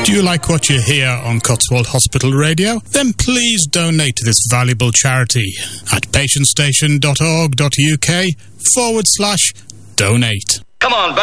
Do you like what you hear on Cotswold Hospital Radio? Then please donate to this valuable charity at patientstation.org.uk/donate. Come on, baby.